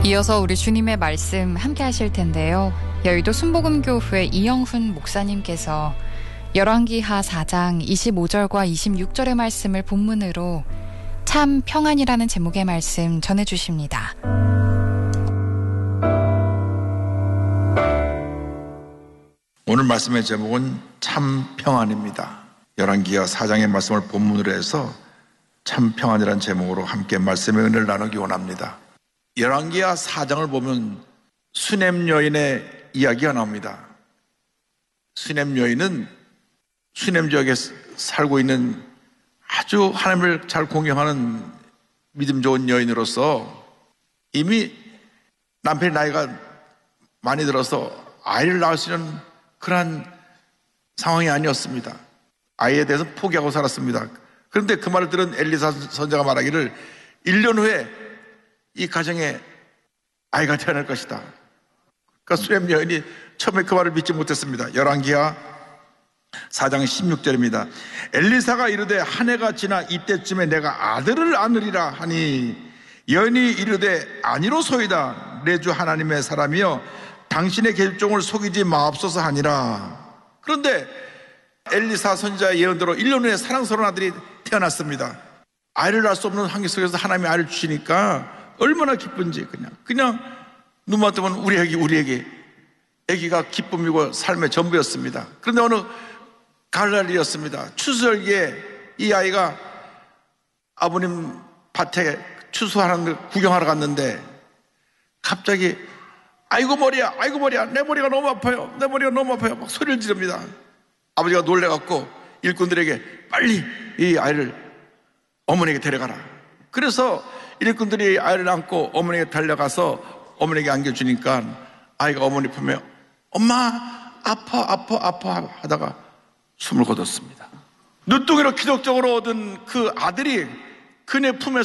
이어서 우리 주님의 말씀 함께 하실 텐데요. 여의도 순복음교회 이영훈 목사님께서 열왕기하 4장 25절과 26절의 말씀을 본문으로 참 평안이라는 제목의 말씀 전해주십니다. 오늘 말씀의 제목은 참 평안입니다. 열왕기하 4장의 말씀을 본문으로 해서 참 평안이라는 제목으로 함께 말씀의 은혜를 나누기 원합니다. 열왕기하 4장을 보면 수넴 여인의 이야기가 나옵니다. 수넴 여인은 수넴 지역에 살고 있는 아주 하나님을 잘 공경하는 믿음 좋은 여인으로서 이미 남편의 나이가 많이 들어서 아이를 낳을 수 있는 그러한 상황이 아니었습니다. 아이에 대해서 포기하고 살았습니다. 그런데 그 말을 들은 엘리사 선지자가 말하기를 1년 후에 이 가정에 아이가 태어날 것이다. 그러니까 수넴 여인이 처음에 그 말을 믿지 못했습니다. 열왕기하 4장 16절입니다. 엘리사가 이르되 한 해가 지나 이때쯤에 내가 아들을 안으리라 하니 여인이 이르되 아니로소이다. 내 주 하나님의 사람이여 당신의 계집종을 속이지 마옵소서 하니라. 그런데 엘리사 선지자의 예언대로 1년 후에 사랑스러운 아들이 태어났습니다. 아이를 낳을 수 없는 환경 속에서 하나님이 아이를 주시니까 얼마나 기쁜지 그냥 눈만 뜨면 우리 애기가 기쁨이고 삶의 전부였습니다. 그런데 어느 가을날이었습니다. 추수절기에 이 아이가 아버님 밭에 추수하는 걸 구경하러 갔는데 갑자기 아이고 머리야 내 머리가 너무 아파요 막 소리를 지릅니다. 아버지가 놀래갖고 일꾼들에게 빨리 이 아이를 어머니에게 데려가라. 그래서 일꾼들이 아이를 안고 어머니에게 달려가서 어머니에게 안겨주니까 아이가 어머니 품에 엄마 아파 하다가 숨을 거뒀습니다. 늦둥이로 기적적으로 얻은 그 아들이 그네 품에